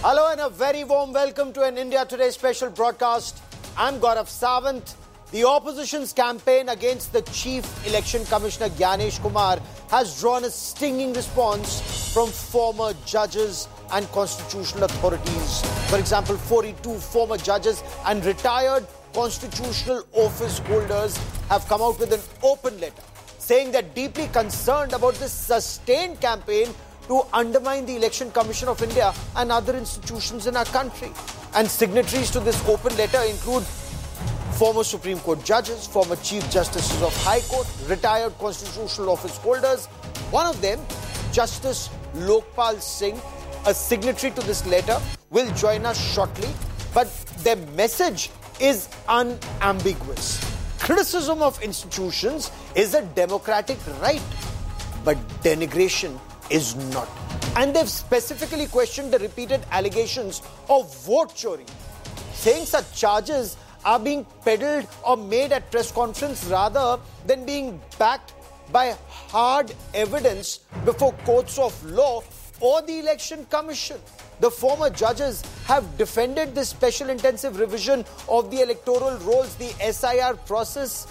Hello and a very warm welcome to an India Today special broadcast. I'm Gaurav Sawant. The opposition's campaign against the Chief Election Commissioner Gyanesh Kumar has drawn a stinging response from former judges and constitutional authorities. For example, 42 former judges and retired constitutional office holders have come out with an open letter saying they're deeply concerned about this sustained campaign to undermine the Election Commission of India and other institutions in our country. And signatories to this open letter include former Supreme Court judges, former Chief Justices of High Court, retired constitutional office holders. One of them, Justice Lokpal Singh, a signatory to this letter, will join us shortly. But their message is unambiguous. Criticism of institutions is a democratic right, but denigration is not. And they've specifically questioned the repeated allegations of vote chori, saying such charges are being peddled or made at press conference rather than being backed by hard evidence before courts of law or the Election Commission. The former judges have defended this special intensive revision of the electoral rolls, the SIR process,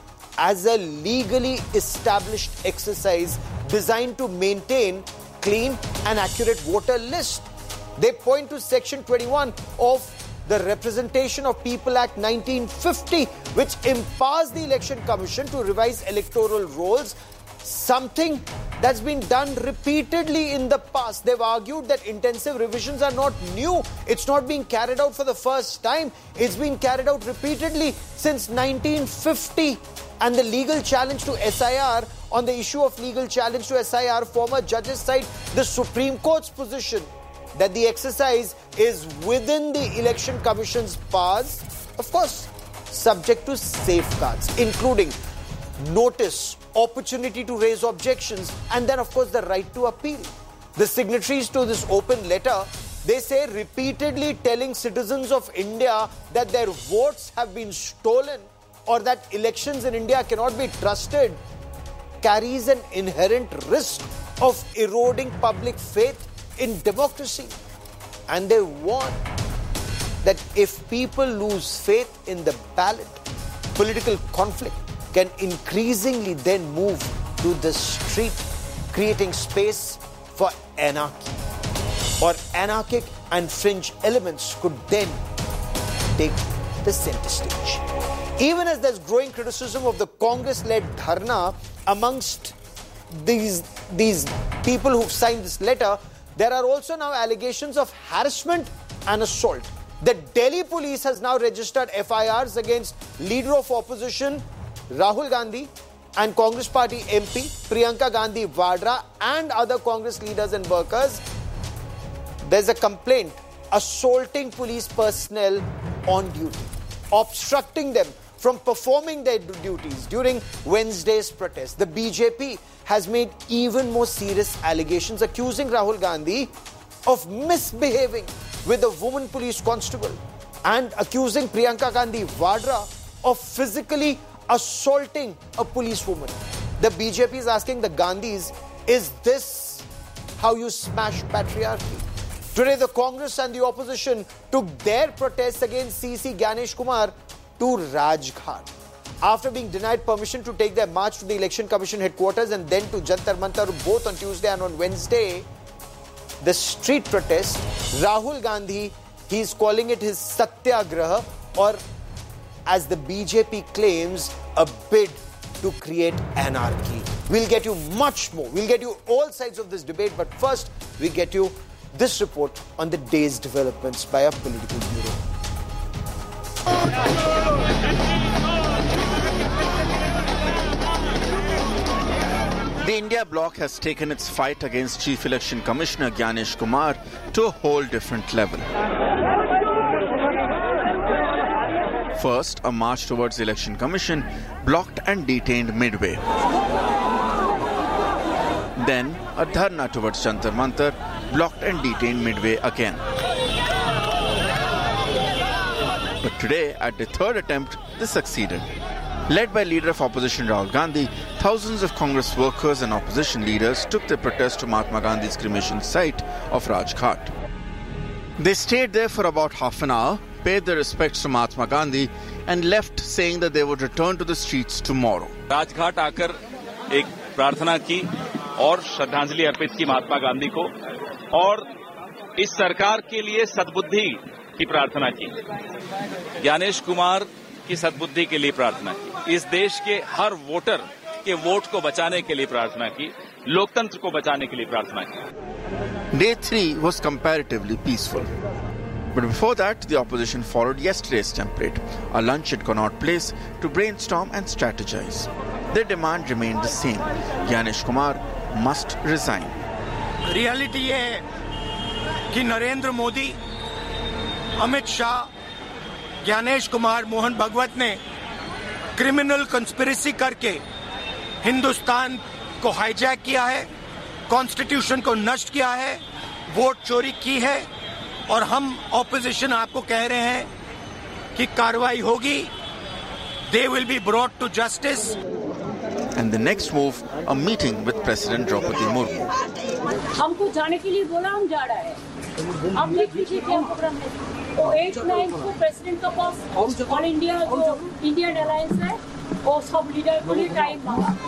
as a legally established exercise designed to maintain clean and accurate voter list. They point to Section 21 of the Representation of People Act 1950, which empowers the Election Commission to revise electoral rolls, something that's been done repeatedly in the past. They've argued that intensive revisions are not new. It's not being carried out for the first time. It's been carried out repeatedly since 1950. And the legal challenge to SIR, on the issue of legal challenge to SIR, former judges cite the Supreme Court's position that the exercise is within the Election Commission's powers, of course, subject to safeguards, including notice, opportunity to raise objections, and then, of course, the right to appeal. The signatories to this open letter, they say repeatedly telling citizens of India that their votes have been stolen or that elections in India cannot be trusted carries an inherent risk of eroding public faith in democracy. And they warn that if people lose faith in the ballot, political conflict can increasingly then move to the street, creating space for anarchy. Or anarchic and fringe elements could then take the center stage. Even as there's growing criticism of the Congress-led dharna amongst these people who've signed this letter, there are also now allegations of harassment and assault. The Delhi police has now registered FIRs against leader of opposition Rahul Gandhi and Congress Party MP Priyanka Gandhi Vadra and other Congress leaders and workers. There's a complaint assaulting police personnel on duty, obstructing them from performing their duties during Wednesday's protest. The BJP has made even more serious allegations accusing Rahul Gandhi of misbehaving with a woman police constable and accusing Priyanka Gandhi Vadra of physically assaulting a policewoman. The BJP is asking the Gandhis, is this how you smash patriarchy? Today, the Congress and the opposition took their protests against CC Gyanesh Kumar to Rajghat. After being denied permission to take their march to the Election Commission headquarters and then to Jantar Mantar both on Tuesday and on Wednesday, the street protest, Rahul Gandhi, he's calling it his Satyagraha, or as the BJP claims, a bid to create anarchy. We'll get you much more. We'll get you all sides of this debate, but first we get you this report on the day's developments by our political bureau. The India bloc has taken its fight against Chief Election Commissioner Gyanesh Kumar to a whole different level. First, a march towards the Election Commission blocked and detained midway. Then, a dharna towards Jantar Mantar blocked and detained midway again. But today, at the third attempt, they succeeded. Led by leader of opposition Rahul Gandhi, thousands of Congress workers and opposition leaders took their protest to Mahatma Gandhi's cremation site of Rajghat. They stayed there for about half an hour, paid their respects to Mahatma Gandhi and left saying that they would return to the streets tomorrow. Rajghat आकर एक प्रार्थना की और श्रद्धांजलि अर्पित की महात्मा गांधी को और इस सरकार के लिए सद्बुद्धि की प्रार्थना की। ज्ञानेश कुमार की सद्बुद्धि के लिए प्रार्थना की। इस देश के हर वोटर के वोट को बचाने के लिए प्रार्थना की। लोकतंत्र को बचाने के लिए प्रार्थना की। Day 3 was comparatively peaceful. But before that, the opposition followed yesterday's template, a lunch at Connaught Place to brainstorm and strategize. Their demand remained the same. Gyanesh Kumar must resign. Reality ये है कि नरेंद्र मोदी, अमित शाह, ज्ञानेश कुमार, मोहन भगवत ने criminal conspiracy करके हिंदुस्तान को hijack किया है, constitution को नष्ट किया है, वोट चोरी की है और हम ऑपोजिशन आपको कह रहे हैं कि कार्रवाई होगी. They will be brought to justice. And the next move, a meeting with President Draupadi Murmu. हमको जाने के लिए बोला, हम जा रहे हैं. आप देख लीजिए क्या प्रोग्राम है. तो 8-9 को प्रेसिडेंट का पास ऑल इंडिया जो इंडियन अलायंस है वो सब लीडर को लिए टाइम मांगा.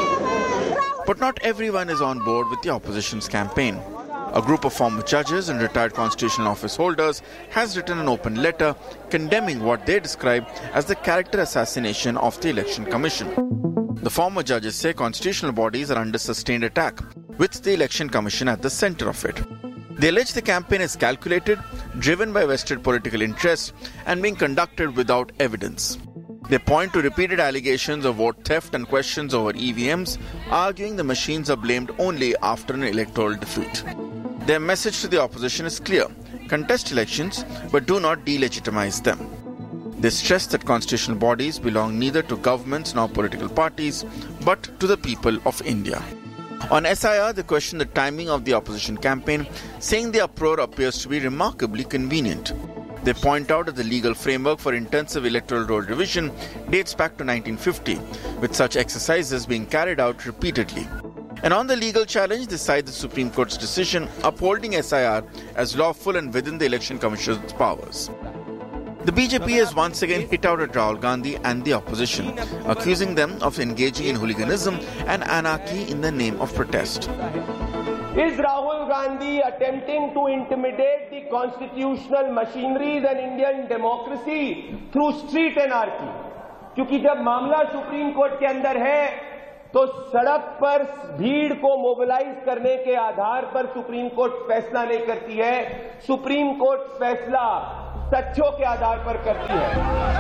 But not everyone is on board with the opposition's campaign. A group of former judges and retired constitutional office holders has written an open letter condemning what they describe as the character assassination of the Election Commission. The former judges say constitutional bodies are under sustained attack, with the Election Commission at the center of it. They allege the campaign is calculated, driven by vested political interests, and being conducted without evidence. They point to repeated allegations of vote theft and questions over EVMs, arguing the machines are blamed only after an electoral defeat. Their message to the opposition is clear: contest elections, but do not delegitimize them. They stress that constitutional bodies belong neither to governments nor political parties, but to the people of India. On SIR, they question the timing of the opposition campaign, saying the uproar appears to be remarkably convenient. They point out that the legal framework for intensive electoral roll revision dates back to 1950, with such exercises being carried out repeatedly. And on the legal challenge, they cite the Supreme Court's decision upholding SIR as lawful and within the Election Commission's powers. The BJP has once again hit out at Rahul Gandhi and the opposition, accusing them of engaging in hooliganism and anarchy in the name of protest. Is Rahul Gandhi attempting to intimidate the constitutional machineries and Indian democracy through street anarchy? क्योंकि जब मामला supreme court के अंदर है तो सड़क पर भीड़ को मोबिलाइज करने के आधार पर सुप्रीम कोर्ट फैसला नहीं करती है. सुप्रीम कोर्ट फैसला तथ्यों के आधार पर करती है.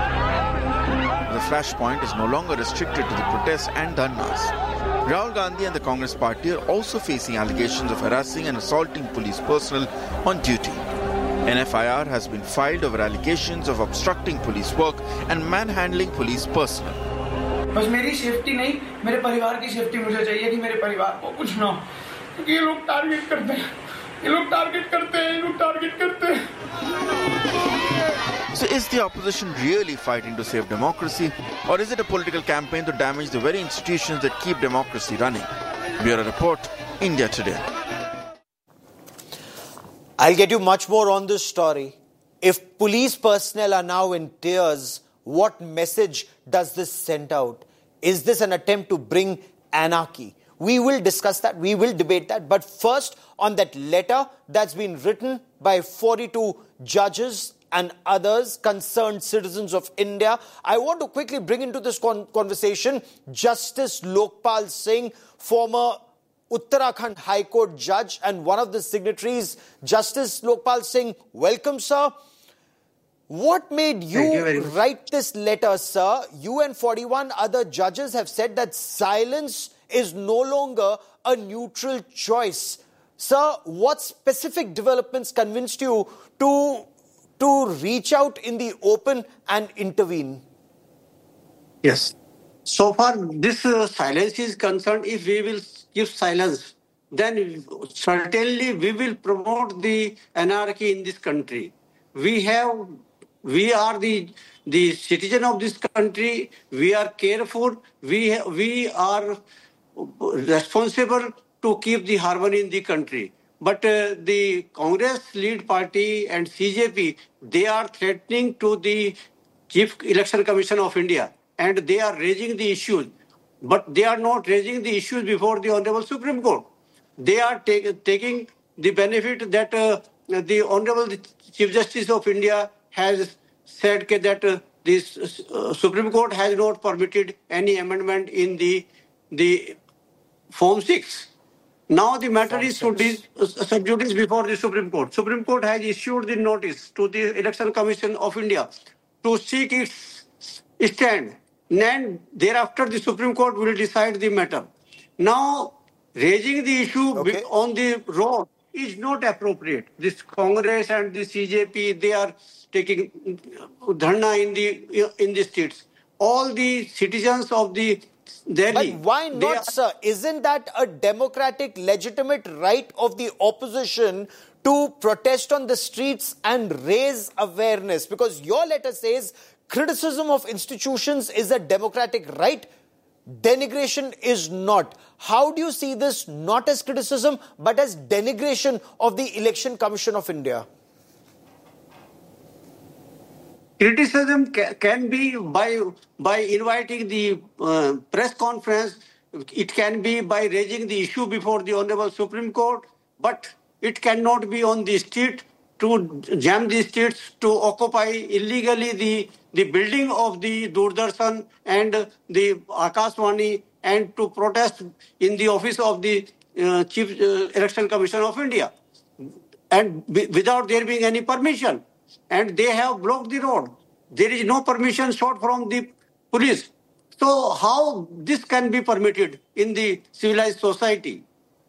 The flashpoint is no longer restricted to the protests and dharnas. Rahul Gandhi and the Congress party are also facing allegations of harassing and assaulting police personnel on duty. An FIR has been filed over allegations of obstructing police work and manhandling police personnel. बस मेरी safety नहीं, मेरे परिवार की safety मुझे चाहिए कि मेरे परिवार को कुछ ना हो, क्योंकि ये लोग टारगेट करते हैं, ये लोग टारगेट करते हैं, ये लोग टारगेट करते हैं. So is the opposition really fighting to save democracy, or is it a political campaign to damage the very institutions that keep democracy running? Bureau Report, India Today. I'll get you much more on this story. If police personnel are now in tears, what message does this send out? Is this an attempt to bring anarchy? We will discuss that. We will debate that. But first, on that letter that's been written by 42 judges and others, concerned citizens of India, I want to quickly bring into this conversation Justice Lokpal Singh, former Uttarakhand High Court judge and one of the signatories. Justice Lokpal Singh, welcome, sir. What made you write this letter, sir? You and 41 other judges have said that silence is no longer a neutral choice. Sir, what specific developments convinced you to reach out in the open and intervene? Yes. So far, this silence is concerned. If we will keep silence, then certainly we will promote the anarchy in this country. We are the citizen of this country. We are careful. We are responsible to keep the harmony in the country. But the Congress lead party and CJP, they are threatening to the Chief Election Commission of India, and they are raising the issues. But they are not raising the issues before the Honorable Supreme Court. They are taking the benefit that the Honorable Chief Justice of India has said that the Supreme Court has not permitted any amendment in the Form 6. Now the matter is sub judice before the Supreme Court. Supreme Court has issued the notice to the Election Commission of India to seek its stand. And thereafter the Supreme Court will decide the matter. Now, raising the issue on the road is not appropriate. This Congress and the CJP, they are taking dharna in the states. All the citizens of the Delhi. But why not, sir? Isn't that a democratic, legitimate right of the opposition to protest on the streets and raise awareness? Because your letter says criticism of institutions is a democratic right. Denigration is not. How do you see this not as criticism but as denigration of the Election Commission of India? Criticism can be by inviting the press conference. It can be by raising the issue before the Honorable Supreme Court, but it cannot be on the street to jam the streets, to occupy illegally the building of the Doordarshan and the Akashvani, and to protest in the office of the Chief Election Commission of India, and without there being any permission. And they have blocked the road. There is no permission sought from the police. So how this can be permitted in the civilized society?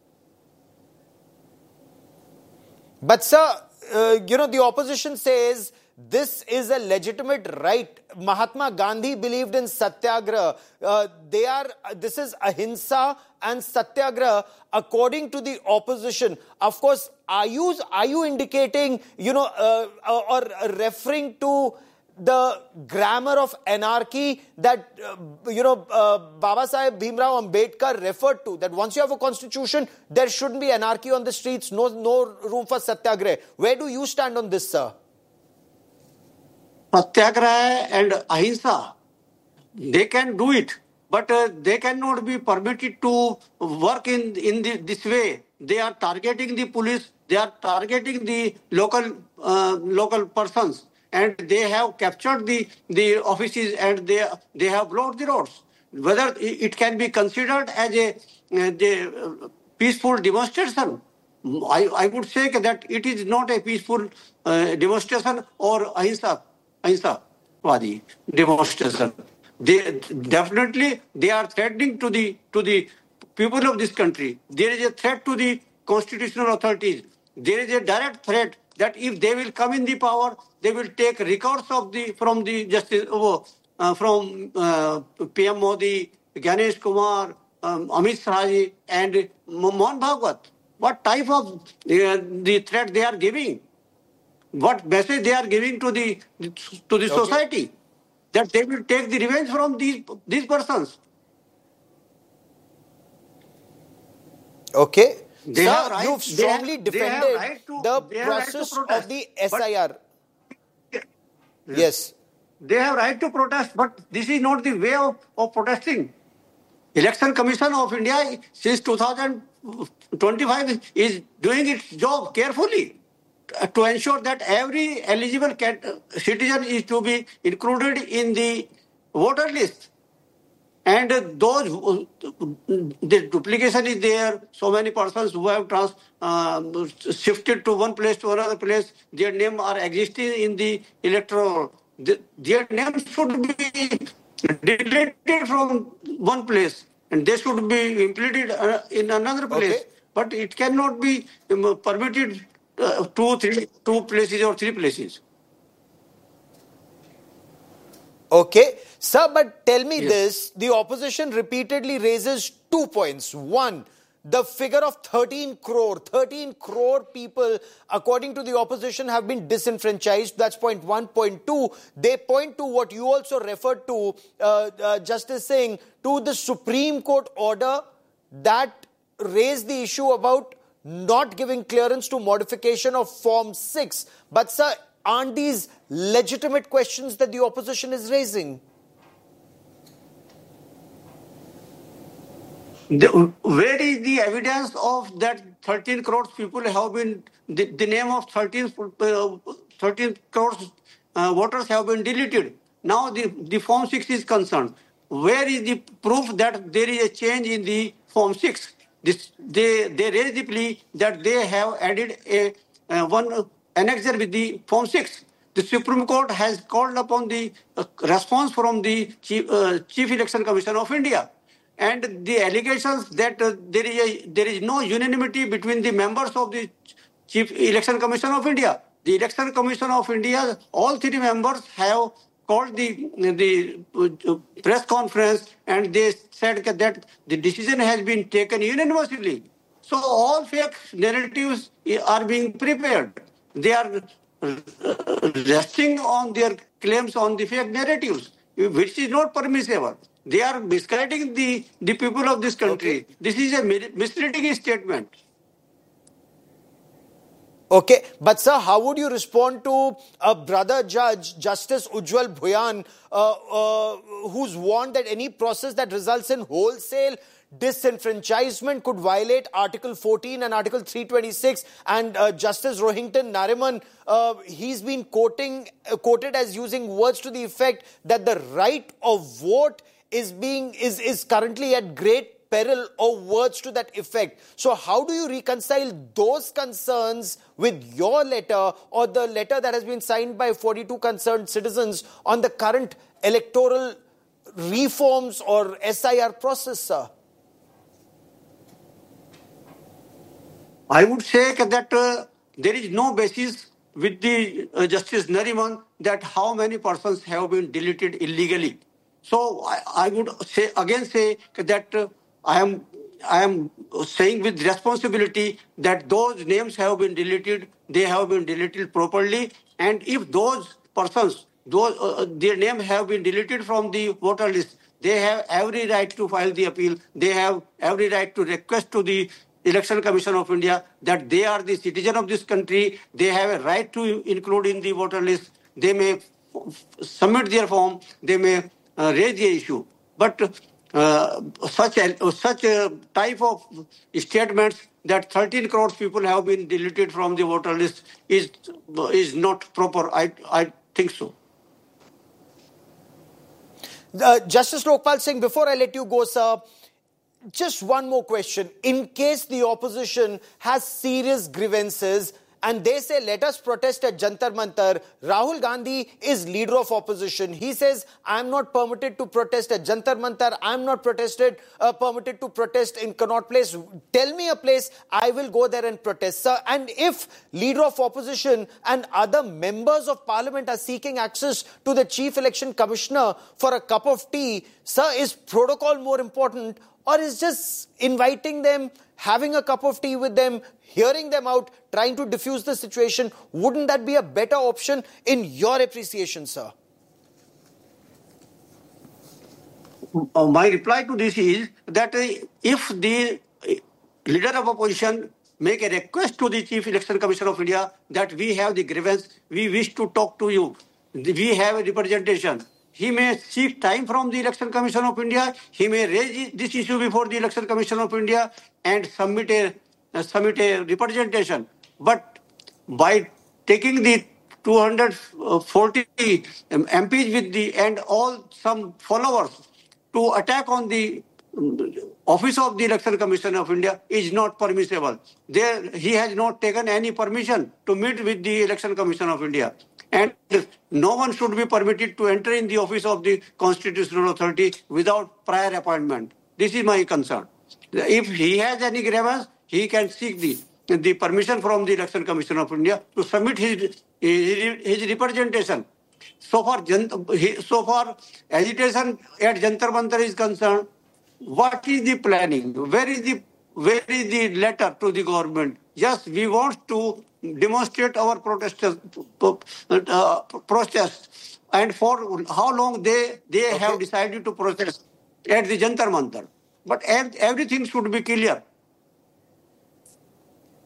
But sir, the opposition says this is a legitimate right. Mahatma Gandhi believed in satyagraha. This is ahimsa and satyagraha according to the opposition. Of course, are you indicating, or referring to the grammar of anarchy that, Baba Saheb Bhimrao Ambedkar referred to, that once you have a constitution, there shouldn't be anarchy on the streets, no room for satyagraha. Where do you stand on this, sir? Satyagraha and ahimsa, they can do it, but they cannot be permitted to work in this way. They are targeting the police, they are targeting the local persons, and they have captured the offices, and they have blocked the roads. Whether it can be considered as a peaceful demonstration, I would say that it is not a peaceful demonstration or ahimsa-vadi demonstration. They are threatening to the people of this country. There is a threat to the constitutional authorities. There is a direct threat that if they will come in the power, they will take records from the justice from PM Modi, Ganesh Kumar, Amit Shah and Mohan Bhagwat. What type of the threat they are giving? What message they are giving to the society? That they will take the revenge from these persons. Okay. Sir, you've strongly defended the process of the SIR. Yes. They have right to protest, but this is not the way of protesting. Election Commission of India since 2025 is doing its job carefully to ensure that every eligible citizen is to be included in the voter list. And the duplication is there. So many persons who have shifted to one place to another place, their names are existing in the electoral. Their names should be deleted from one place, and they should be implemented in another place. Okay. But it cannot be permitted two places or three places. Okay. Sir, but tell me this, the opposition repeatedly raises 2 points. One, the figure of 13 crore people, according to the opposition, have been disenfranchised. That's point one. Point two, they point to what you also referred to, Justice Singh, to the Supreme Court order that raised the issue about not giving clearance to modification of Form 6. But, sir, aren't these legitimate questions that the opposition is raising? Where is the evidence of that 13 crores people have been, the name of 13 crores voters have been deleted? Now the Form 6 is concerned. Where is the proof that there is a change in the Form 6? They raised the plea that they have added one annexure with the Form 6. The Supreme Court has called upon the response from the Chief Election Commission of India. And the allegations that there is no unanimity between the members of the Chief Election Commission of India. The Election Commission of India, all three members have called the press conference and they said that the decision has been taken unanimously. So all fake narratives are being prepared. They are resting on their claims on the fake narratives, which is not permissible. They are misguiding the people of this country. Okay. This is a misleading statement. Okay, but sir, how would you respond to a brother judge, Justice Ujjwal Bhuyan, who's warned that any process that results in wholesale disenfranchisement could violate Article 14 and Article 326, and Justice Rohinton Nariman, he's been quoted as using words to the effect that the right of vote is currently at great peril, or words to that effect. So how do you reconcile those concerns with your letter, or the letter that has been signed by 42 concerned citizens on the current electoral reforms or SIR process, sir? I would say that there is no basis with the Justice Nariman that how many persons have been deleted illegally. So I would say that I am saying with responsibility that those names have been deleted. They have been deleted properly, and if those persons, their name have been deleted from the voter list, they have every right to file the appeal. They have every right to request to the Election Commission of India that they are the citizen of this country. They have a right to include in the voter list. They may submit their form. They may raise the issue. But such a type of statements that 13 crores people have been deleted from the voter list is not proper. I think so. Justice Lokpal Singh, before I let you go, sir, just one more question. In case the opposition has serious grievances and they say, let us protest at Jantar Mantar, Rahul Gandhi is leader of opposition. He says, I'm not permitted to protest at Jantar Mantar. I'm not permitted to protest in Connaught Place. Tell me a place, I will go there and protest, sir. And if leader of opposition and other members of parliament are seeking access to the Chief Election Commissioner for a cup of tea, sir, is protocol more important, or is just inviting them, having a cup of tea with them, hearing them out, trying to diffuse the situation? Wouldn't that be a better option in your appreciation, sir? My reply to this is that if the leader of opposition make a request to the Chief Election Commission of India that we have the grievance, we wish to talk to you, we have a representation, he may seek time from the Election Commission of India. He may raise this issue before the Election Commission of India and submit a representation. But by taking the 240 MPs with the and some followers to attack on the office of the Election Commission of India is not permissible. He has not taken any permission to meet with the Election Commission of India. And no one should be permitted to enter in the office of the Constitutional Authority without prior appointment. This is my concern. If he has any grievance, he can seek the permission from the Election Commission of India to submit his representation. So far agitation at Jantar Mantar is concerned, what is the planning? Where is the letter to the government? Yes, we want to demonstrate our protest, and for how long they have decided to protest at the Jantar Mantar. But everything should be clear.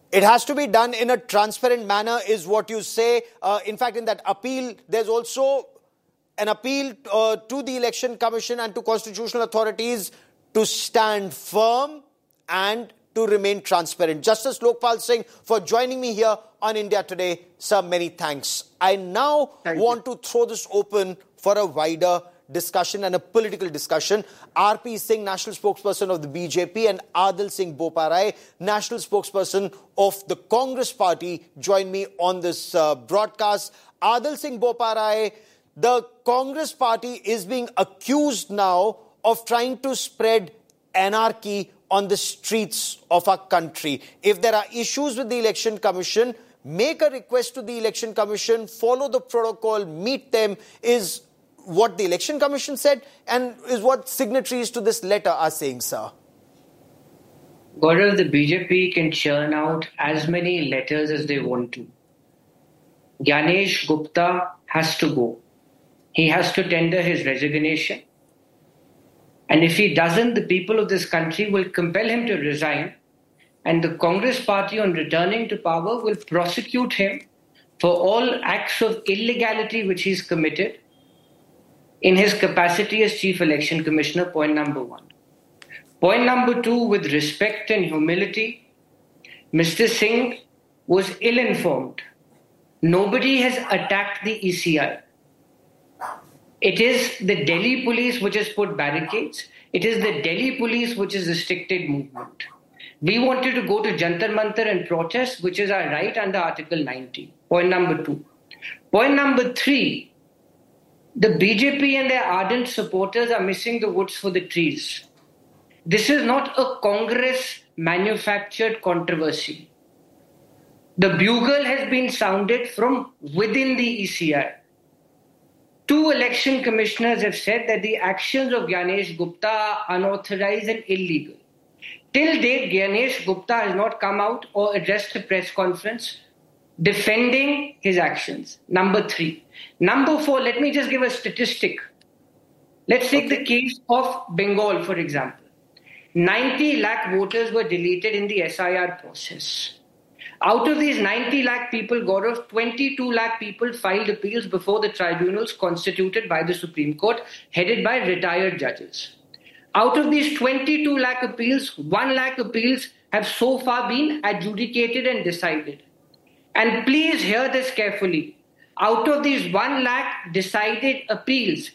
It has to be done in a transparent manner, is what you say. In fact, in that appeal, there's also an appeal to the Election Commission and to constitutional authorities to stand firm and to remain transparent. Justice Lokpal Singh, for joining me here on India Today. Sir, many thanks. I now want to throw this open for a wider discussion and a political discussion. R.P. Singh, national spokesperson of the BJP, and Adil Singh Boparai, national spokesperson of the Congress party, join me on this broadcast. Adil Singh Boparai, the Congress party is being accused now of trying to spread anarchy on the streets of our country. If there are issues with the Election Commission, make a request to the Election Commission, follow the protocol, meet them, is what the Election Commission said and is what signatories to this letter are saying, sir. Gaurav, the BJP can churn out as many letters as they want to. Gyanesh Gupta has to go. He has to tender his resignation. And if he doesn't, the people of this country will compel him to resign. And the Congress party, on returning to power, will prosecute him for all acts of illegality which he's committed in his capacity as Chief Election Commissioner, point number one. Point number two, with respect and humility, Mr. Singh was ill-informed. Nobody has attacked the ECI. It is the Delhi police which has put barricades. It is the Delhi police which has restricted movement. We wanted to go to Jantar Mantar and protest, which is our right under Article 90. Point number two. Point number three, the BJP and their ardent supporters are missing the woods for the trees. This is not a Congress-manufactured controversy. The bugle has been sounded from within the ECI. Two election commissioners have said that the actions of Gyanesh Gupta are unauthorized and illegal. Till date, Gyanesh Gupta has not come out or addressed a press conference defending his actions. Number three. Number four, let me just give a statistic. Let's take the case of Bengal, for example. 90 lakh voters were deleted in the SIR process. Out of these 90 lakh people, Gaurav, 22 lakh people filed appeals before the tribunals constituted by the Supreme Court, headed by retired judges. Out of these 22 lakh appeals, 1 lakh appeals have so far been adjudicated and decided. And please hear this carefully. Out of these 1 lakh decided appeals,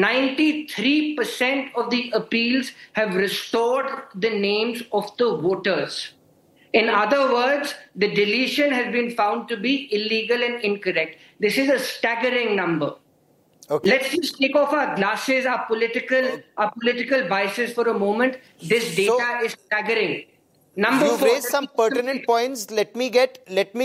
93% of the appeals have restored the names of the voters. In other words, the deletion has been found to be illegal and incorrect. This is a staggering number. Okay. Let's just take off our glasses, our political biases for a moment. This data is staggering. You've raised some pertinent points. Let me get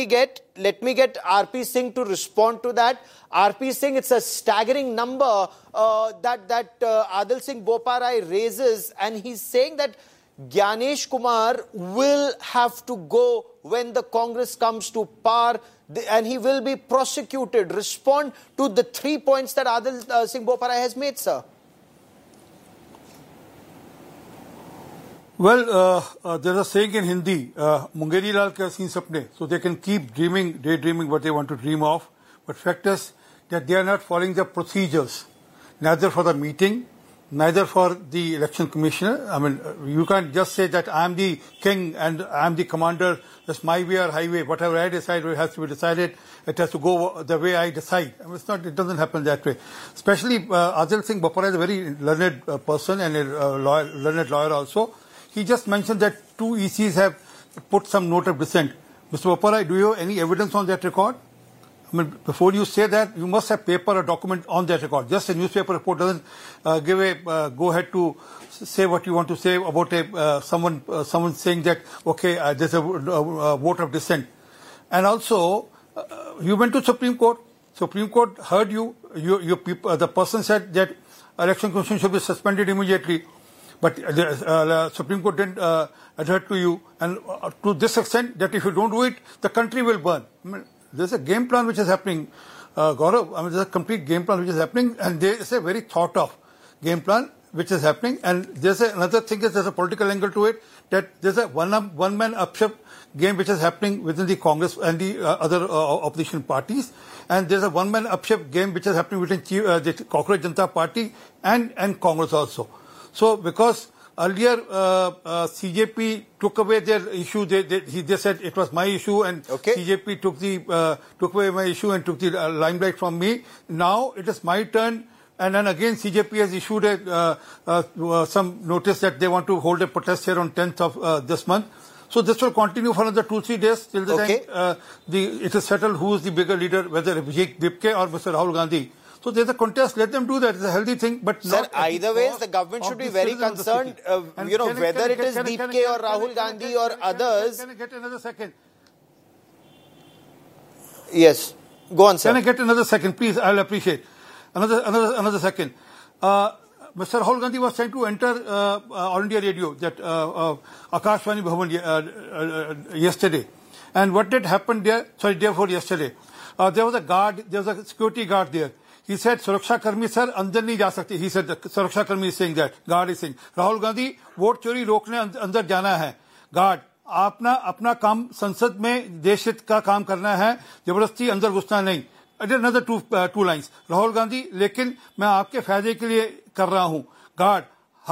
R.P. Singh to respond to that. R.P. Singh, it's a staggering number that Adil Singh Boparai raises, and he's saying that Gyanesh Kumar will have to go when the Congress comes to power, and he will be prosecuted. Respond to the 3 points that Adil Singh Boparai has made, sir. Well, there's a saying in Hindi, Mungeri Lal ke aseen sapne, so they can keep daydreaming what they want to dream of. But fact is that they are not following the procedures, neither for the meeting, neither for the election commissioner. I mean, you can't just say that I am the king and I am the commander, that's my way or highway. Whatever I decide, it has to be decided. It has to go the way I decide. I mean, it doesn't happen that way. Especially Adil Singh Boparai is a very learned person and a learned lawyer also. He just mentioned that 2 ECs have put some note of dissent. Mr. Boparai, do you have any evidence on that record? I mean, before you say that, you must have paper or document on that record. Just a newspaper report doesn't give a go-ahead to say what you want to say about someone saying that, okay, there's a vote of dissent. And also, you went to Supreme Court. Supreme Court heard you. The person said that election commission should be suspended immediately. But the Supreme Court didn't adhere to you. And to this extent, that if you don't do it, the country will burn. I mean, there's a game plan which is happening, Gaurav. I mean, there's a complete game plan which is happening, and it's a very thought of game plan. which is happening. And there's another thing, there's a political angle to it, that there's a one-man upship game which is happening within the Congress and the other opposition parties. And there's a one-man upship game which is happening between the Cockroach Janata Party and Congress also. So because earlier CJP took away their issue, they said it was my issue, and CJP took away my issue and took the limelight from me. Now it is my turn. And then again, CJP has issued some notice that they want to hold a protest here on 10th of this month. So this will continue for another 2-3 days till the time it is settled who is the bigger leader, whether Vijay Dipke or Mr. Rahul Gandhi. So there's a contest. Let them do that. It's a healthy thing. But sir, either way, the government should be very concerned. Whether it is Dipke or Rahul Gandhi or others. Can I get another second? Yes, go on, sir. Can I get another second, please? I'll appreciate. Another second. Mr. Rahul Gandhi was trying to enter All India Radio, that Akashvani Bhavan yesterday. And what did happen there? Sorry, day before yesterday. There was a guard, there was a security guard there. He said, Suraksha Karmi sir, andar nahi ja sakte. He said, Suraksha Karmi is saying that. Guard is saying, Rahul Gandhi, vote chori rokne andar jana hai. Guard, अपना काम संसद में देश हित का काम करना है, जबरदस्ती अंदर घुसना नहीं. Another two lines. Rahul Gandhi, लेकिन मैं आपके फायदे के लिए कर रहा हूँ. गार्ड,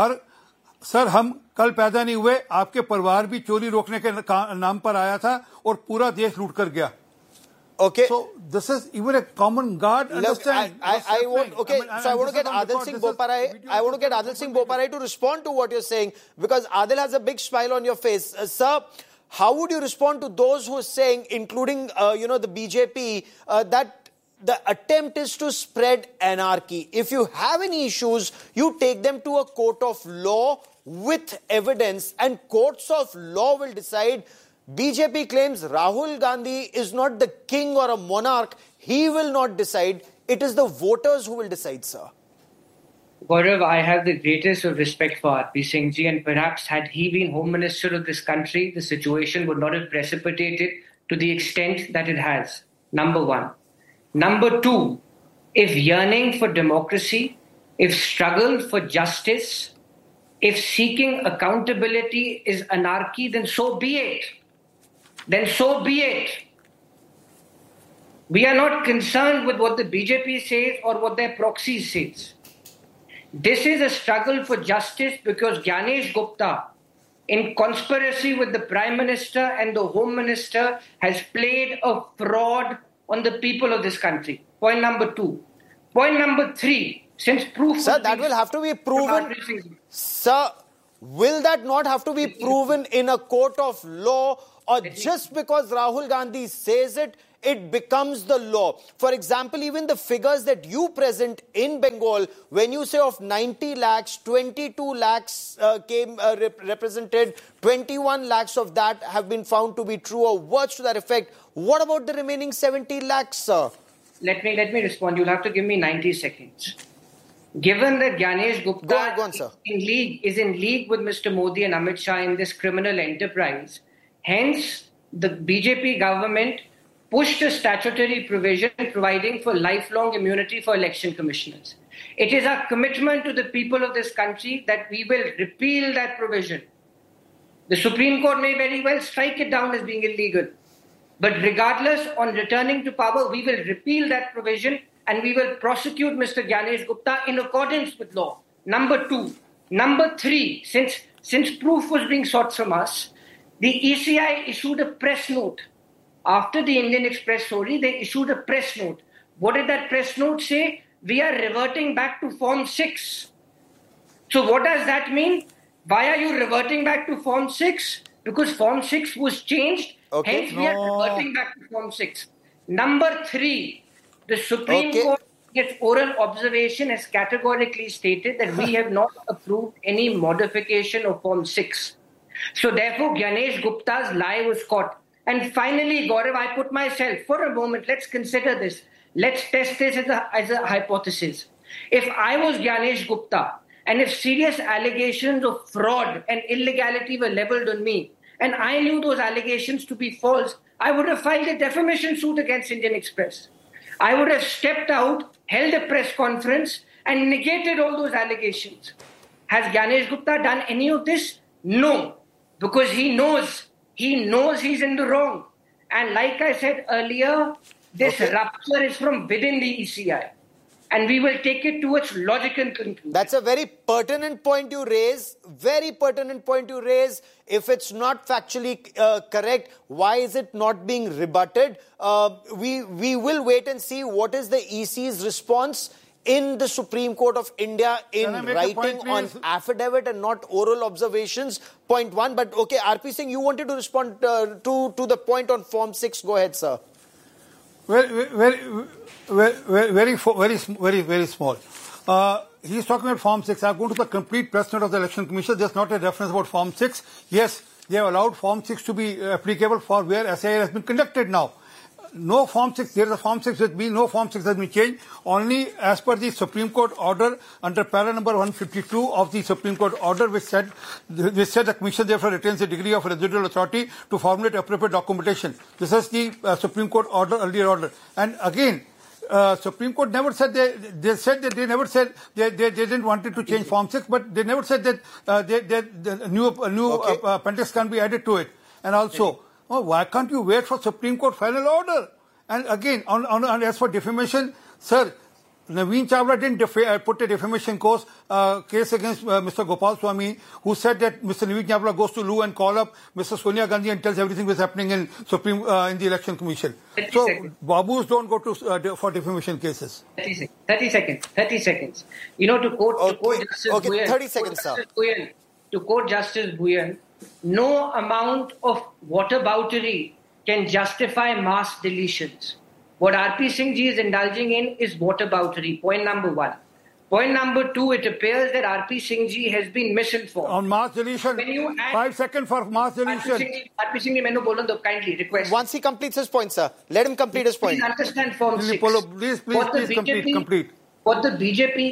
सर हम कल पैदा नहीं हुए, आपके परिवार भी चोरी रोकने के नाम पर आया था और पूरा देश लूट कर गया. Okay. So this is even a common guard. Understand? I want to get Adil Singh Boparai. I want to get Adil Singh Boparai to respond to what you're saying, because Adil has a big smile on your face. Sir, how would you respond to those who are saying, including the BJP, that the attempt is to spread anarchy? If you have any issues, you take them to a court of law with evidence, and courts of law will decide. BJP claims Rahul Gandhi is not the king or a monarch. He will not decide. It is the voters who will decide, sir. Gaurav, I have the greatest of respect for R.P. Singh ji, and perhaps had he been Home Minister of this country, the situation would not have precipitated to the extent that it has. Number one. Number two, if yearning for democracy, if struggle for justice, if seeking accountability is anarchy, then so be it. Then so be it. We are not concerned with what the BJP says or what their proxy says. This is a struggle for justice because Gyanesh Gupta, in conspiracy with the Prime Minister and the Home Minister, has played a fraud on the people of this country. Point number two. Point number three, since proof... Sir, that will have to be proven... Sir, will that not have to be proven in a court of law, or just because Rahul Gandhi says it, it becomes the law? For example, even the figures that you present in Bengal, when you say of 90 lakhs, 22 lakhs represented, 21 lakhs of that have been found to be true, or words to that effect. What about the remaining 70 lakhs, sir? Let me respond. You'll have to give me 90 seconds. Given that Gyanesh Gupta is in league with Mr. Modi and Amit Shah in this criminal enterprise, hence the BJP government pushed a statutory provision providing for lifelong immunity for election commissioners. It is our commitment to the people of this country that we will repeal that provision. The Supreme Court may very well strike it down as being illegal. But regardless, on returning to power, we will repeal that provision and we will prosecute Mr. Gyanesh Gupta in accordance with law. Number two. Number three, since proof was being sought from us, the ECI issued a press note. After the Indian Express story, they issued a press note. What did that press note say? We are reverting back to Form 6. So what does that mean? Why are you reverting back to Form 6? Because Form 6 was changed. Hence, we are reverting back to Form 6. Number three, the Supreme Court, in its oral observation, has categorically stated that we have not approved any modification of Form 6. So therefore, Gyanesh Gupta's lie was caught. And finally, Gaurav, I put myself, for a moment, let's consider this. Let's test this as a hypothesis. If I was Gyanesh Gupta, and if serious allegations of fraud and illegality were leveled on me, and I knew those allegations to be false, I would have filed a defamation suit against Indian Express. I would have stepped out, held a press conference, and negated all those allegations. Has Gyanesh Gupta done any of this? No, because he knows he's in the wrong. And like I said earlier, this rupture is from within the ECI. And we will take it to its logical conclusion. That's a very pertinent point you raise. Very pertinent point you raise. If it's not factually correct, why is it not being rebutted? We will wait and see what is the EC's response in the Supreme Court of India in writing on affidavit and not oral observations. Point one. But okay, RP Singh, you wanted to respond to the point on Form 6. Go ahead, sir. Very small. He's talking about Form 6. I'm going to the complete press note of the Election Commission. There's not a reference about Form 6. Yes, they have allowed Form 6 to be applicable for where SIR has been conducted now. No Form 6, there is a Form 6 with me, no Form 6 has been changed. Only as per the Supreme Court order under para number 152 of the Supreme Court order, which said the Commission therefore retains a degree of residual authority to formulate appropriate documentation. This is the Supreme Court order, earlier order. And again, Supreme Court never said they said that they never said they didn't want it to change Form 6, but they never said that the new appendix can be added to it. And also, why can't you wait for Supreme Court final order? And again, on as for defamation, sir, Naveen Chawla didn't put a defamation case against Mr. Gopal Swamy, who said that Mr. Naveen Chawla goes to Loo and call up Mr. Sonia Gandhi and tells everything that's happening in in the Election Commission. So Babus don't go to for defamation cases. 30 seconds. You know, to quote Justice Bhuyan, 30 seconds, sir. To quote Justice Bhuyan, no amount of whataboutery can justify mass deletions. What RP Singh ji is indulging in is whataboutery, point number one. Point number two, it appears that RP Singh ji has been misinformed. On mass deletion, 5 seconds for mass deletion. RP Singh ji, mainu bolon do, kindly request. Once he completes his point, sir, let him complete his point. Please understand Form 6. Please complete. What the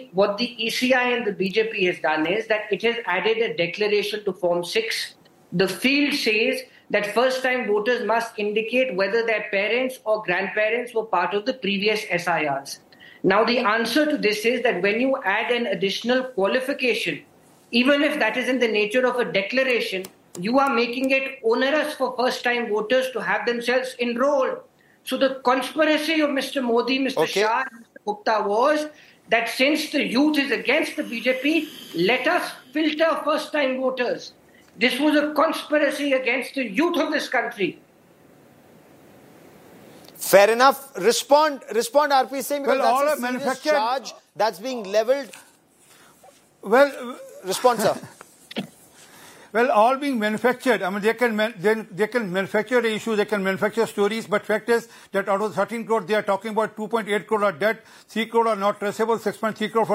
ECI and the BJP has done is that it has added a declaration to Form 6. The field says that first-time voters must indicate whether their parents or grandparents were part of the previous SIRs. Now, the answer to this is that when you add an additional qualification, even if that is in the nature of a declaration, you are making it onerous for first-time voters to have themselves enrolled. So the conspiracy of Mr. Modi, Mr. Shah, and Mr. Gupta was that since the youth is against the BJP, let us filter first-time voters. This was a conspiracy against the youth of this country. Fair enough. Respond, RP Singh, because all that's a serious charge that's being levelled. Respond, sir. Well, all being manufactured. I mean, they can manufacture the issue, they can manufacture stories, but fact is that out of 13 crore, they are talking about 2.8 crore are dead, 3 crore are not traceable, 6.3 crore for